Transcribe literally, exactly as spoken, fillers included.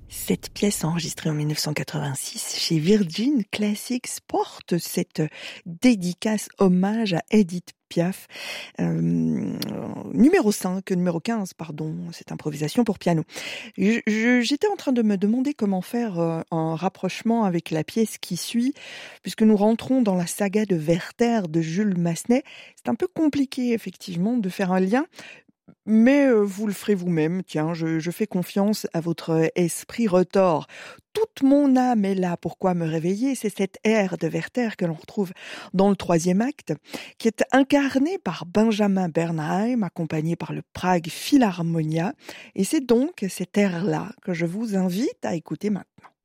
Cette pièce enregistrée en mille neuf cent quatre-vingt-six chez Virgin Classics porte cette dédicace hommage à Édith Piaf. Euh, numéro cinq, numéro quinze, pardon, cette improvisation pour piano. Je- je- J'étais en train de me demander comment faire euh, un rapprochement avec la pièce qui suit, puisque nous rentrons dans la saga de Werther de Jules Massenet. C'est un peu compliqué, effectivement, de faire un lien. Mais heu, vous le ferez vous-même, tiens, je je fais confiance à votre esprit retors. Toute mon âme est là, pourquoi me réveiller? C'est cet air de Werther que l'on retrouve dans le troisième acte, qui est incarné par Benjamin Bernheim, accompagné par le Prague Philharmonia, et c'est donc cet air-là que je vous invite à écouter maintenant.